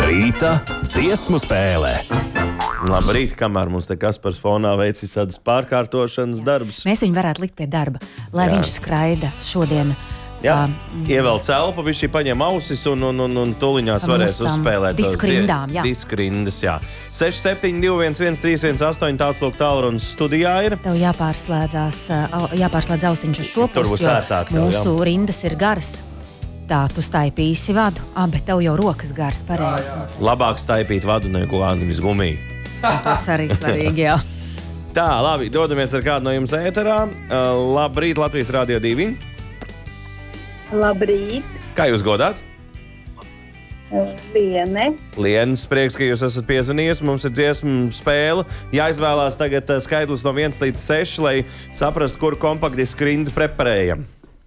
Rīta dziesmu spēlē. Labrīt, kamēr mums te Kaspars fonā veic visādas pārkārtošanas darbus. Mēs viņu varētu likt pie darba, lai viņš skraida šodien. Jā, ievēl celpu, viņš šī paņem ausis un tuliņās varēs uzspēlēt. Disku rindām, jā. Disku rindas, jā. 67211318 tāds lūk tālrunis studijā ir. Tev jāpārslēdz austiņš uz šo Tur būs pusi, ērtāk tev, mūsu rindas ir garas. Tā, tu staipīsi vadu, bet tev jau rokas garas pareizi. Labāk staipīt vadu neko nevis gumiju. Tas arī svarīgi, jā. Tā, labi, dodamies ar kādu no jums ēterā. Labrīt, Latvijas Radio 2. Labrīt, Kā jūs godāt? Liene. Lienas, prieks, ka jūs esat piezvanījusi. Mums ir dziesmu spēle. Jāizvēlās tagad skaitlis no 1 līdz 6, lai saprastu, kuru kompaktdisku rindu preparējam.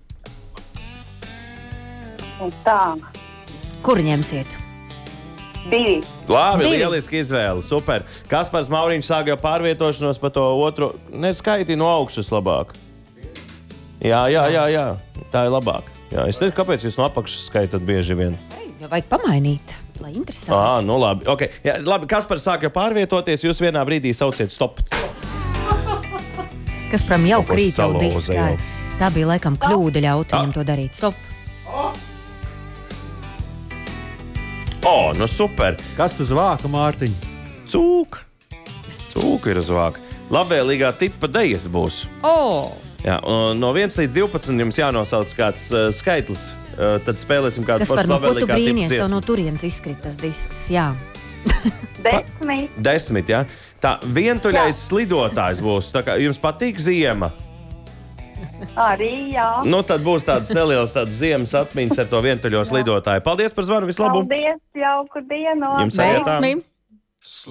Un tā, Kur ņemsiet? 2. Labi, 2. lieliski izvēle. Super. Kaspars Mauriņš sāk jau pārvietošanos pa to otro. Neskaiti no augšas labāk. Jā. Tā ir labāk. Jā, es nezinu, kāpēc jūs no apakšas skaitat bieži vien. Jau vajag pamainīt, lai interesanti. Nu labi. Okay. Jā, labi, Kaspars sāk jau pārvietoties, jūs vienā brīdī sauciet stop. Kasparam jau Kaut ko krīt jau salauza diskā. jau. Tā bija laikam kļūda ļaut viņam to darīt. Stop. Nu super. Kas uz vāka, Mārtiņ? Cūka ir uz vāka. Labvēlīgā tipa dejas būs. Jā, no 1 līdz 12 jums jānosauc kāds skaitlis. Tad spēlēsim kādu Kaspar, pašu no ko tu labvēlīgā tipa brīnies, tev no dziesmu. turienes izkrit tas disks, jā. 10. 10, jā. Tā, vientuļais slidotājs būs. Tā kā jums patīk ziema. Arī, jā. Nu, tad būs tāds neliels ziemas atmiņas ar to vientuļo slidotāju. Paldies par zvanu, vislabāk! Paldies, jauku dienu. Jums arī tā. Veiksmi!